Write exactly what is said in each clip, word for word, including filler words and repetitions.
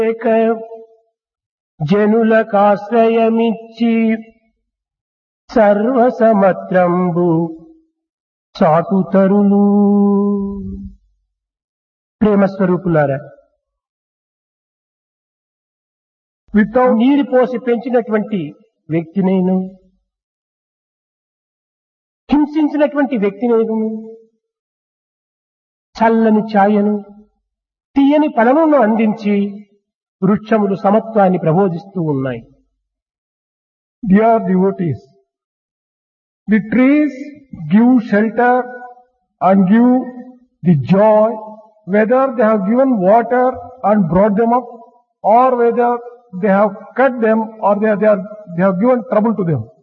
ఏక జనులకాశ్రయమిచ్చి సర్వసమత్రంబు చాటుతరులు. ప్రేమస్వరూపులారా, వితౌట్ నీరు పోసి పెంచినటువంటి వ్యక్తినేను, హింసించినటువంటి వ్యక్తినేను, చల్లని ఛాయను తీయని ఫలమును అందించి వృక్షములు సమత్వాన్ని ప్రబోధిస్తూ ఉన్నాయి. Dear devotees, the trees give shelter and give the joy, whether they have given water and brought them up, or whether they have cut them or they, they, are, they have given trouble to them.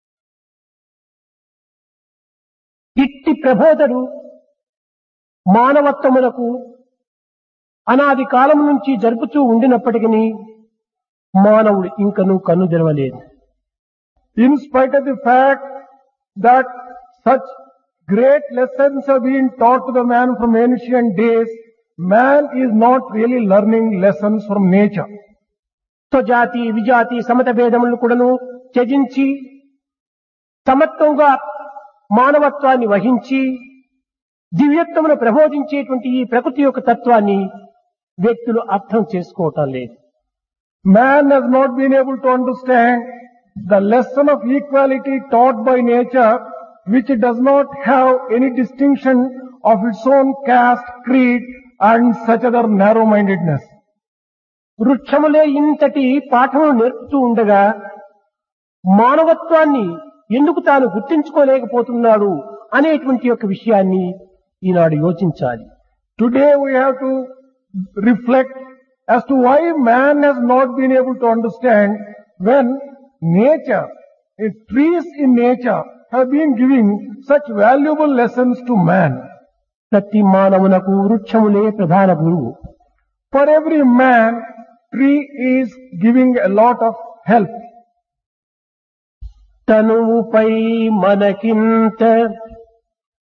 ఇట్టి ప్రబోధలు మానవత్వములకు అనాది కాలం నుంచి జరుపుతూ ఉండినప్పటికీ మానవుడు ఇంకనూ కన్ను తెరవలేదు. In spite of the fact that such great lessons have been taught to the man from ancient days, man is not really learning lessons from nature. స్వజాతి విజాతి Samata భేదములను కూడాను త్యజించి సమత్వంగా మానవత్వాన్ని వహించి దివ్యత్వమును ప్రబోధించేటువంటి ఈ ప్రకృతి యొక్క తత్వాన్ని వ్యక్తులు అర్థం చేసుకోవటం లేదు. Man has not been able to understand the lesson of equality taught by nature, which does not have any distinction of its own caste, creed and such other narrow-mindedness. వృక్షములే ఇంతటి పాఠములు నేర్పుతూ ఉండగా మానవత్వాన్ని ఎందుకు తాను గుర్తించుకోలేకపోతున్నాడు అనేటువంటి యొక్క విషయాన్ని ఈనాడు యోచించాలి. Today we have to reflect as to why man has not been able to understand when nature, the trees in nature have been giving such valuable lessons to man. ప్రతి మానవునకు వృక్షములే ప్రధాన గురువు. For every man, tree is giving a lot of help. తనువుపై మనకింత